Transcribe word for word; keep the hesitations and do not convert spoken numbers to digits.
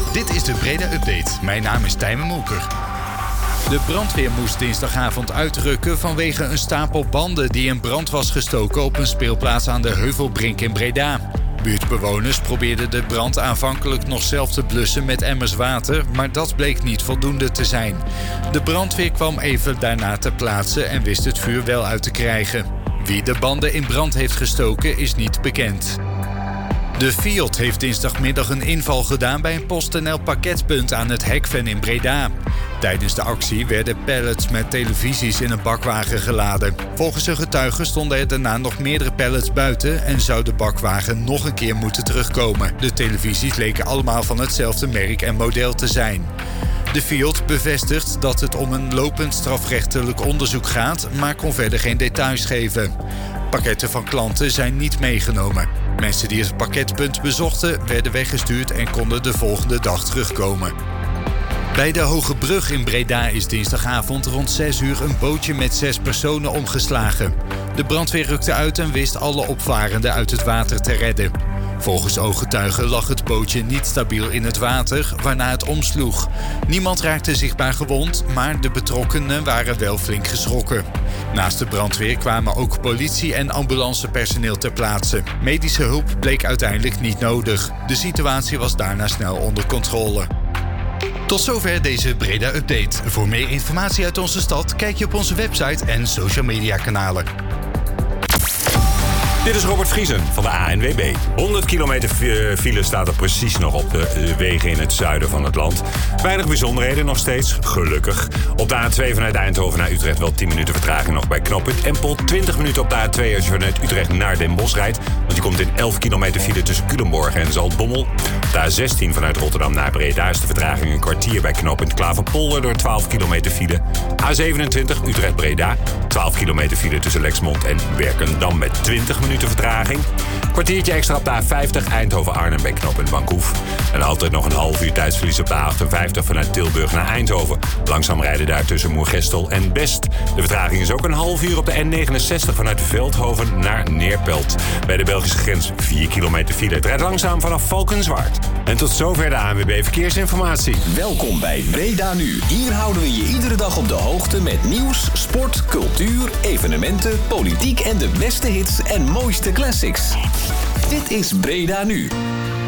Dit is de Breda Update. Mijn naam is Tijmen Molker. De brandweer moest dinsdagavond uitrukken vanwege een stapel banden die in brand was gestoken op een speelplaats aan de Heuvelbrink in Breda. Buurtbewoners probeerden de brand aanvankelijk nog zelf te blussen met emmers water, maar dat bleek niet voldoende te zijn. De brandweer kwam even daarna ter plaatse en wist het vuur wel uit te krijgen. Wie de banden in brand heeft gestoken is niet bekend. De Fiat heeft dinsdagmiddag een inval gedaan bij een PostNL pakketpunt aan het Hekven in Breda. Tijdens de actie werden pallets met televisies in een bakwagen geladen. Volgens een getuige stonden er daarna nog meerdere pallets buiten en zou de bakwagen nog een keer moeten terugkomen. De televisies leken allemaal van hetzelfde merk en model te zijn. De Fiat bevestigt dat het om een lopend strafrechtelijk onderzoek gaat, maar kon verder geen details geven. Pakketten van klanten zijn niet meegenomen. Mensen die het pakketpunt bezochten werden weggestuurd en konden de volgende dag terugkomen. Bij de Hoge Brug in Breda is dinsdagavond rond zes uur een bootje met zes personen omgeslagen. De brandweer rukte uit en wist alle opvarenden uit het water te redden. Volgens ooggetuigen lag het bootje niet stabiel in het water, waarna het omsloeg. Niemand raakte zichtbaar gewond, maar de betrokkenen waren wel flink geschrokken. Naast de brandweer kwamen ook politie en ambulancepersoneel ter plaatse. Medische hulp bleek uiteindelijk niet nodig. De situatie was daarna snel onder controle. Tot zover deze Breda Update. Voor meer informatie uit onze stad kijk je op onze website en social media kanalen. Dit is Robert Vriesen van de A N W B. honderd kilometer file staat er precies nog op de wegen in het zuiden van het land. Weinig bijzonderheden nog steeds, gelukkig. Op de A twee vanuit Eindhoven naar Utrecht wel tien minuten vertraging nog bij knooppunt Empel. twintig minuten op de A twee als je vanuit Utrecht naar Den Bosch rijdt. Want je komt in elf kilometer file tussen Culemborg en Zaltbommel. Op de A zestien vanuit Rotterdam naar Breda is de vertraging een kwartier bij knooppunt Klaverpolder door twaalf kilometer file. A zevenentwintig Utrecht-Breda. twaalf kilometer file tussen Lexmond en Werkendam met twintig minuten vertraging. Kwartiertje extra op de A vijftig Eindhoven-Arnhem bij knooppunt Bankhoef. En altijd nog een half uur tijdsverlies op de A achtenvijftig vanuit Tilburg naar Eindhoven. Langzaam rijden daar tussen Moergestel en Best. De vertraging is ook een half uur op de N negenenzestig vanuit Veldhoven naar Neerpelt. Bij de Belgische grens vier kilometer file. Het rijdt langzaam vanaf Valkenswaard. En tot zover de A N W B Verkeersinformatie. Welkom bij Breda Nu. Hier houden we je iedere dag op de hoogte met nieuws, sport, cultuur, evenementen, politiek en de beste hits en mooiste classics. Dit is Breda Nu.